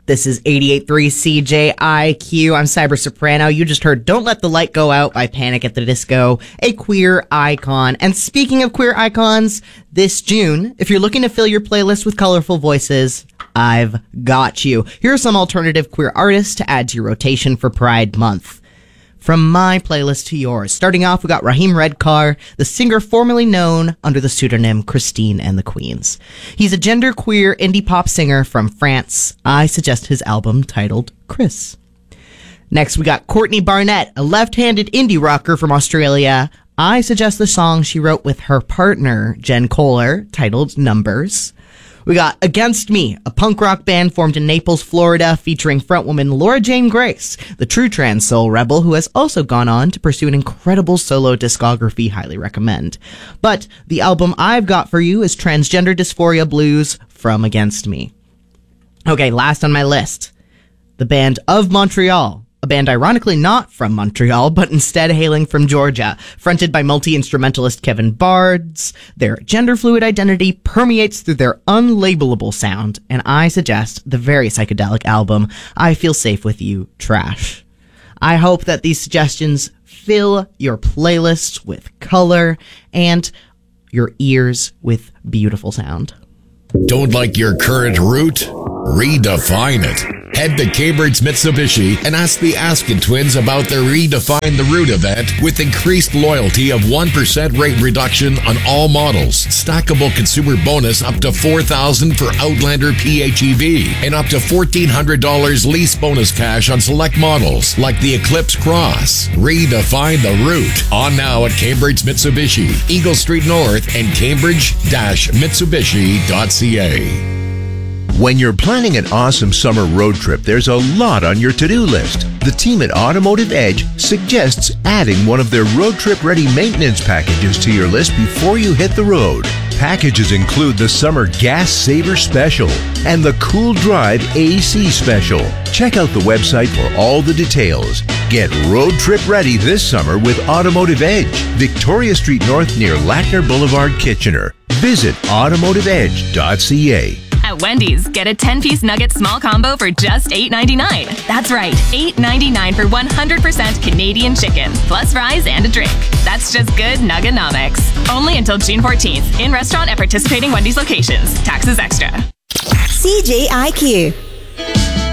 This is 88.3 CJIQ. I'm Cyber Soprano. You just heard Don't Let the Light Go Out by Panic at the Disco, a queer icon. And speaking of queer icons, this June, if you're looking to fill your playlist with colorful voices, I've got you. Here are some alternative queer artists to add to your rotation for Pride Month. From my playlist to yours. Starting off, we got Raheem Redcar, the singer formerly known under the pseudonym Christine and the Queens. He's a genderqueer indie pop singer from France. I suggest his album titled Chris. Next, we got Courtney Barnett, a left-handed indie rocker from Australia. I suggest the song she wrote with her partner, Jen Kohler, titled Numbers. We got Against Me, a punk rock band formed in Naples, Florida, featuring frontwoman Laura Jane Grace, the true trans soul rebel who has also gone on to pursue an incredible solo discography. Highly recommend. But the album I've got for you is Transgender Dysphoria Blues from Against Me. Okay, last on my list, the band Of Montreal. A band ironically not from Montreal, but instead hailing from Georgia, fronted by multi-instrumentalist Kevin Bards. Their gender-fluid identity permeates through their unlabelable sound, and I suggest the very psychedelic album, I Feel Safe With You, Trash. I hope that these suggestions fill your playlist with color and your ears with beautiful sound. Don't like your current route? Redefine it. Head to Cambridge Mitsubishi and ask the Askin twins about their Redefine the Route event with increased loyalty of 1% rate reduction on all models. Stackable consumer bonus up to $4,000 for Outlander PHEV and up to $1,400 lease bonus cash on select models like the Eclipse Cross. Redefine the Route. On now at Cambridge Mitsubishi, Eagle Street North and Cambridge-Mitsubishi.ca. When you're planning an awesome summer road trip, there's a lot on your to-do list. The team at Automotive Edge suggests adding one of their road trip ready maintenance packages to your list before you hit the road. Packages include the Summer Gas Saver Special and the Cool Drive AC Special. Check out the website for all the details. Get road trip ready this summer with Automotive Edge, Victoria Street North near Lackner Boulevard, Kitchener. Visit automotiveedge.ca. At Wendy's, get a 10-piece nugget small combo for just $8.99. That's right, $8.99 for 100% Canadian chicken, plus fries and a drink. That's just good Nuggenomics. Only until June 14th, in restaurant at participating Wendy's locations. Taxes extra. CJIQ.